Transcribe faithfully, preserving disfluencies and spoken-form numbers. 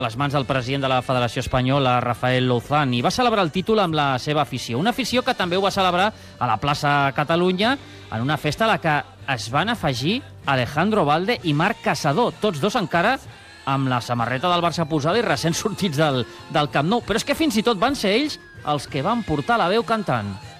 les mans del president de la Federació Espanyola, Rafael Louzán, i va celebrar el títol amb la seva afició. Una afició que també ho va celebrar a la plaça Catalunya, en una festa a la que es van afegir Alejandro Valde i Marc Caçador, tots dos encara amb la samarreta del Barça posada i recent sortits del, del Camp Nou. Però és que fins i tot van ser ells els que van portar la veu cantant.